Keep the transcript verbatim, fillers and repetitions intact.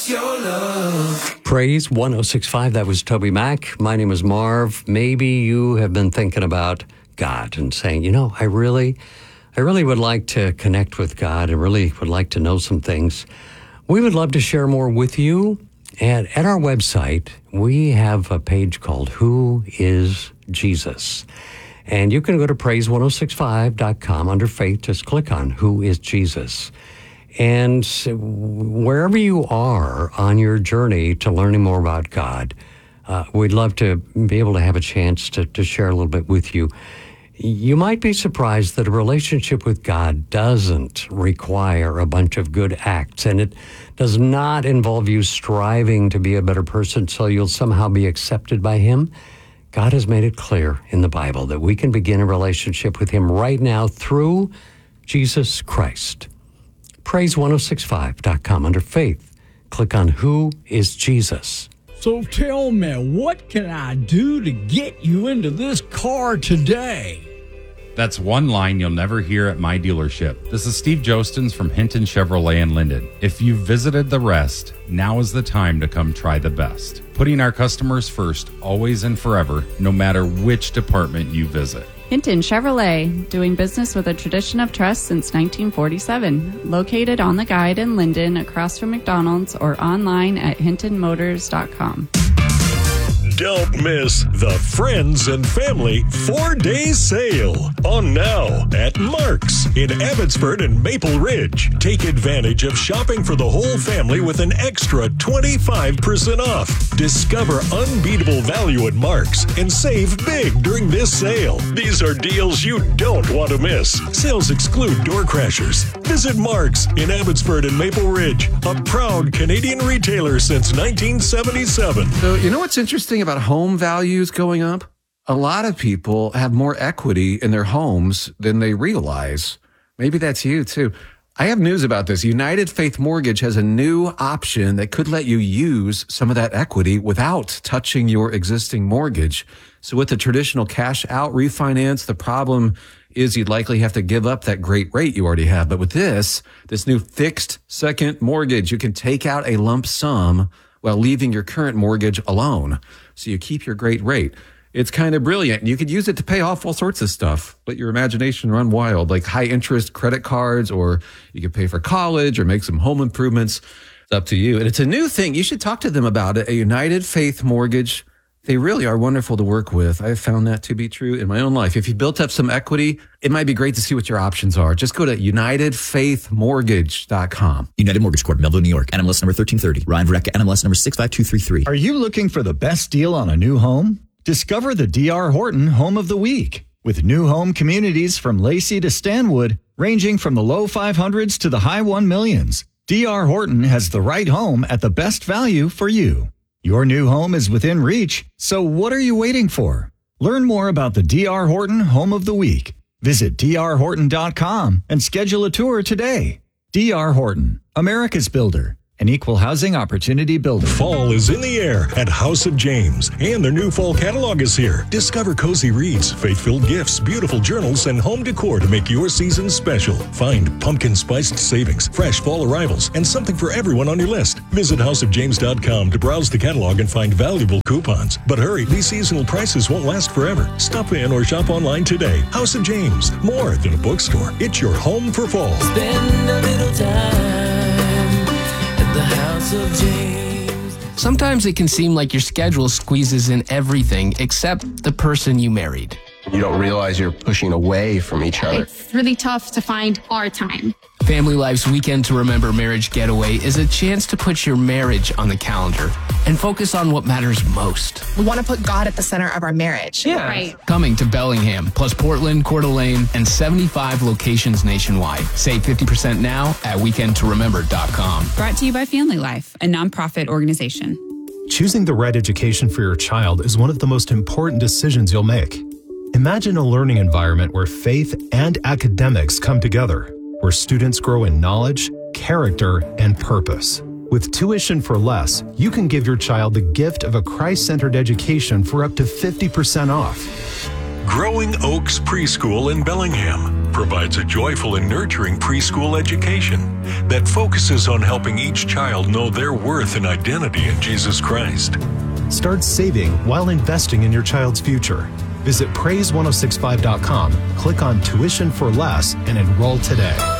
It's your love. Praise one oh six point five. That was Toby Mac. My name is Marv. Maybe you have been thinking about God and saying, you know, I really, I really would like to connect with God. I really would like to know some things. We would love to share more with you. And at our website, we have a page called Who is Jesus? And you can go to praise one oh six five dot com under faith. Just click on Who is Jesus? And wherever you are on your journey to learning more about God, uh, we'd love to be able to have a chance to, to share a little bit with you. You might be surprised that a relationship with God doesn't require a bunch of good acts, and it does not involve you striving to be a better person so you'll somehow be accepted by Him. God has made it clear in the Bible that we can begin a relationship with Him right now through Jesus Christ. praise one oh six five dot com under faith. Click on Who is Jesus? So tell me, what can I do to get you into this car today? That's one line you'll never hear at my dealership. This is Steve Jostens from Hinton Chevrolet in Linden. If you've visited the rest, now is the time to come try the best. Putting our customers first, always and forever, no matter which department you visit. Hinton Chevrolet, doing business with a tradition of trust since nineteen forty-seven. Located on the Guide in Linden, across from McDonald's, or online at hinton motors dot com. Don't miss the Friends and Family four-day sale on now at Mark's in Abbotsford and Maple Ridge. Take advantage of shopping for the whole family with an extra twenty-five percent off. Discover unbeatable value at Mark's and save big during this sale. These are deals you don't want to miss. Sales exclude door crashers. Visit Mark's in Abbotsford and Maple Ridge, a proud Canadian retailer since nineteen seventy-seven. So, you know what's interesting about home values going up? A lot of people have more equity in their homes than they realize. Maybe that's you too. I have news about this. United Faith Mortgage has a new option that could let you use some of that equity without touching your existing mortgage. So with the traditional cash out refinance, the problem is you'd likely have to give up that great rate you already have. But with this, this new fixed second mortgage, you can take out a lump sum while leaving your current mortgage alone. So you keep your great rate. It's kind of brilliant. You could use it to pay off all sorts of stuff. Let your imagination run wild, like high interest credit cards, or you could pay for college or make some home improvements. It's up to you. And it's a new thing. You should talk to them about it. A United Faith Mortgage. They really are wonderful to work with. I've found that to be true in my own life. If you built up some equity, it might be great to see what your options are. Just go to united faith mortgage dot com. United Mortgage Corp, Melville, New York. N M L S number thirteen thirty. Ryan Verrecka, N M L S number six five two three three. Are you looking for the best deal on a new home? Discover the D R Horton Home of the Week. With new home communities from Lacey to Stanwood, ranging from the low five hundreds to the high one millions, D R Horton has the right home at the best value for you. Your new home is within reach, so what are you waiting for? Learn more about the D R Horton Home of the Week. Visit d r horton dot com and schedule a tour today. D R Horton, America's builder. An equal housing opportunity builder. Fall is in the air at House of James, and their new fall catalog is here. Discover cozy reads, faith-filled gifts, beautiful journals, and home decor to make your season special. Find pumpkin-spiced savings, fresh fall arrivals, and something for everyone on your list. Visit house of james dot com to browse the catalog and find valuable coupons. But hurry, these seasonal prices won't last forever. Stop in or shop online today. House of James, more than a bookstore. It's your home for fall. Spend a little time. The House of James. Sometimes it can seem like your schedule squeezes in everything except the person you married. You don't realize you're pushing away from each other. It's really tough to find our time. Family Life's Weekend to Remember Marriage Getaway is a chance to put your marriage on the calendar and focus on what matters most. We want to put God at the center of our marriage. Yeah. Right. Coming to Bellingham, plus Portland, Coeur d'Alene, and seventy-five locations nationwide. Save fifty percent now at weekend to remember dot com. Brought to you by Family Life, a nonprofit organization. Choosing the right education for your child is one of the most important decisions you'll make. Imagine a learning environment where faith and academics come together, where students grow in knowledge, character, and purpose. With tuition for less, you can give your child the gift of a Christ-centered education for up to fifty percent off. Growing Oaks Preschool in Bellingham. provides a joyful and nurturing preschool education that focuses on helping each child know their worth and identity in Jesus Christ. Start saving while investing in your child's future. Visit praise ten sixty-five dot com, click on Tuition for Less, and enroll today.